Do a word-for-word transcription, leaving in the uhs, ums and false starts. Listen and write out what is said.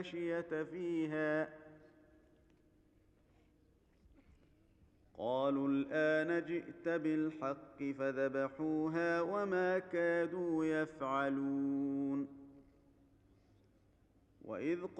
خشية فيها قالوا الآن جئت بالحق فذبحوها وما كادوا يفعلون وإذ